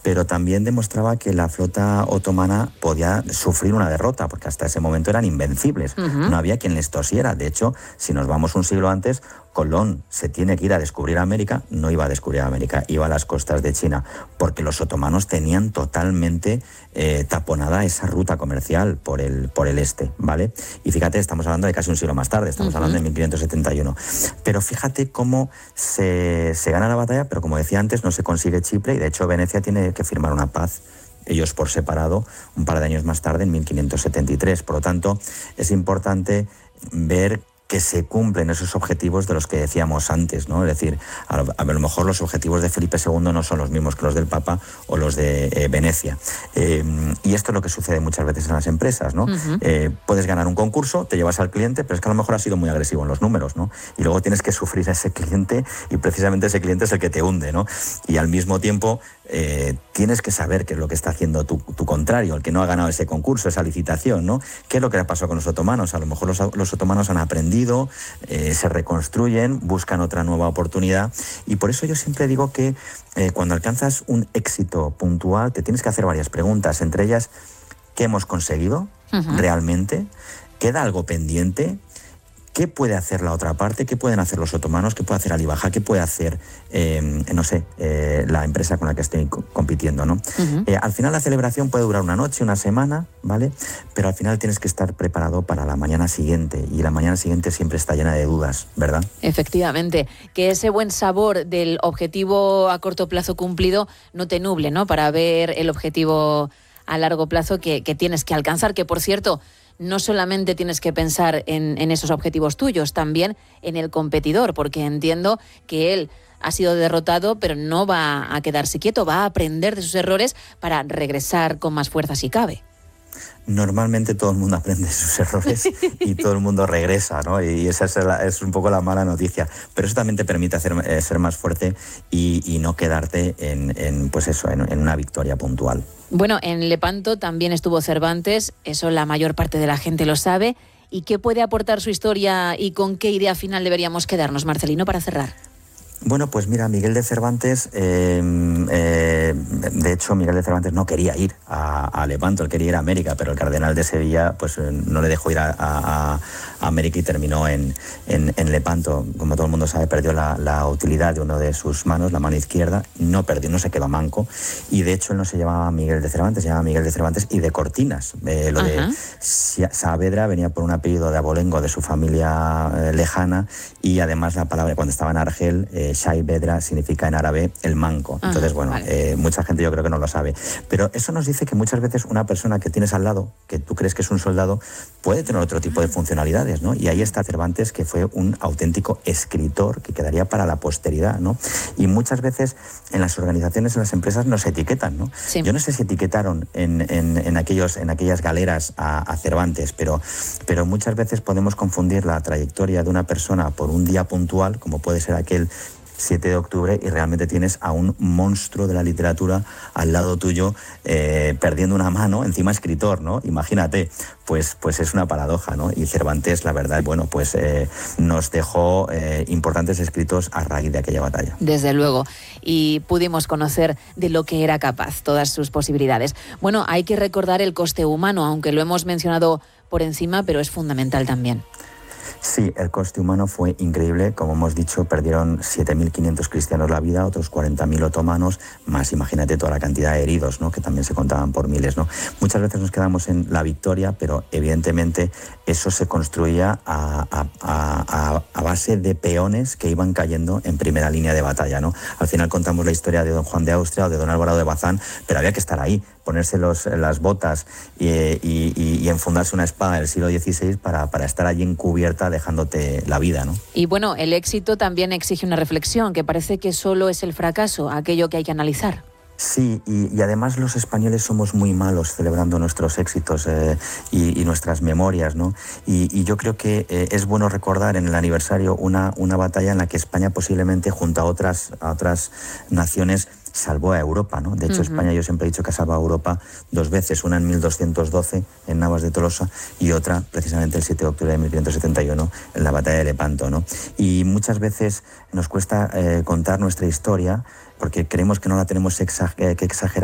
pero también demostraba que la flota otomana podía sufrir una derrota, porque hasta ese momento eran invencibles. No había quien les tosiera. De hecho, si nos vamos un siglo antes, Colón se tiene que ir a descubrir América, no iba a descubrir América, iba a las costas de China, porque los otomanos tenían totalmente taponada esa ruta comercial por el este, ¿vale? Y fíjate, estamos hablando de casi un siglo más tarde, estamos hablando de 1571. Pero fíjate cómo se gana la batalla, pero como decía antes, no se consigue Chipre, y de hecho Venecia tiene que firmar una paz, ellos por separado, un par de años más tarde, en 1573. Por lo tanto, es importante ver que se cumplen esos objetivos de los que decíamos antes, ¿no? Es decir, a lo mejor los objetivos de Felipe II no son los mismos que los del Papa o los de Venecia. Y esto es lo que sucede muchas veces en las empresas, ¿no? Puedes ganar un concurso, te llevas al cliente, pero es que a lo mejor has sido muy agresivo en los números, ¿no? Y luego tienes que sufrir a ese cliente, y precisamente ese cliente es el que te hunde, ¿no? Y al mismo tiempo tienes que saber qué es lo que está haciendo tu contrario, el que no ha ganado ese concurso, esa licitación, ¿no? ¿Qué es lo que ha pasado con los otomanos? A lo mejor los otomanos han aprendido, se reconstruyen, buscan otra nueva oportunidad, y por eso yo siempre digo que cuando alcanzas un éxito puntual te tienes que hacer varias preguntas, entre ellas, ¿qué hemos conseguido realmente? ¿Queda algo pendiente? ¿Qué puede hacer la otra parte? ¿Qué pueden hacer los otomanos? ¿Qué puede hacer Ali Baja? ¿Qué puede hacer, la empresa con la que estoy compitiendo, ¿no? Al final la celebración puede durar una noche, una semana, ¿vale? Pero al final tienes que estar preparado para la mañana siguiente, y la mañana siguiente siempre está llena de dudas, ¿verdad? Efectivamente, que ese buen sabor del objetivo a corto plazo cumplido no te nuble, ¿no? Para ver el objetivo a largo plazo que tienes que alcanzar, que por cierto, no solamente tienes que pensar en esos objetivos tuyos, también en el competidor, porque entiendo que él ha sido derrotado, pero no va a quedarse quieto, va a aprender de sus errores para regresar con más fuerza si cabe. Normalmente todo el mundo aprende de sus errores y todo el mundo regresa, ¿no? Y esa es un poco la mala noticia. Pero eso también te permite ser más fuerte y no quedarte en una victoria puntual. Bueno, en Lepanto también estuvo Cervantes, eso la mayor parte de la gente lo sabe. ¿Y qué puede aportar su historia y con qué idea final deberíamos quedarnos, Marcelino, para cerrar? Bueno, pues mira, Miguel de Cervantes, de hecho Miguel de Cervantes no quería ir a Lepanto, él quería ir a América, pero el cardenal de Sevilla pues no le dejó ir a América y terminó en Lepanto. Como todo el mundo sabe, perdió la utilidad de una de sus manos, la mano izquierda, no se quedó manco, y de hecho él no se llamaba Miguel de Cervantes, se llamaba Miguel de Cervantes y de Cortinas. Lo de Saavedra venía por un apellido de abolengo de su familia lejana, y además la palabra, cuando estaba en Argel, Saavedra significa en árabe el manco. Entonces, mucha gente yo creo que no lo sabe. Pero eso nos dice que muchas veces una persona que tienes al lado, que tú crees que es un soldado, puede tener otro tipo de funcionalidades, ¿no? Y ahí está Cervantes, que fue un auténtico escritor que quedaría para la posteridad, ¿no? Y muchas veces en las organizaciones, en las empresas, nos etiquetan, ¿no? Sí. Yo no sé si etiquetaron en aquellas galeras a Cervantes, pero muchas veces podemos confundir la trayectoria de una persona por un día puntual, como puede ser aquel 7 de octubre, y realmente tienes a un monstruo de la literatura al lado tuyo, perdiendo una mano, encima escritor, ¿no? Imagínate, pues es una paradoja, ¿no? Y Cervantes, la verdad, nos dejó importantes escritos a raíz de aquella batalla. Desde luego, y pudimos conocer de lo que era capaz, todas sus posibilidades. Bueno, hay que recordar el coste humano, aunque lo hemos mencionado por encima, pero es fundamental también. Sí, el coste humano fue increíble. Como hemos dicho, perdieron 7.500 cristianos la vida, otros 40.000 otomanos, más imagínate toda la cantidad de heridos, ¿no? Que también se contaban por miles, ¿no? Muchas veces nos quedamos en la victoria, pero evidentemente eso se construía a base de peones que iban cayendo en primera línea de batalla, ¿no? Al final contamos la historia de don Juan de Austria o de don Álvaro de Bazán, pero había que estar ahí, ponerse las botas y enfundarse una espada del siglo XVI para estar allí encubierta, dejándote la vida, ¿no? Y bueno, el éxito también exige una reflexión, que parece que solo es el fracaso, aquello que hay que analizar. Sí, y además los españoles somos muy malos celebrando nuestros éxitos y nuestras memorias, ¿no? Y yo creo que es bueno recordar en el aniversario una batalla en la que España posiblemente, junto a otras naciones, salvó a Europa, ¿no? De hecho, España, yo siempre he dicho que ha salvado a Europa 2 veces, una en 1212 en Navas de Tolosa y otra precisamente el 7 de octubre de 1571 en la batalla de Lepanto, ¿no? Y muchas veces nos cuesta contar nuestra historia porque creemos que no la tenemos que exagerar.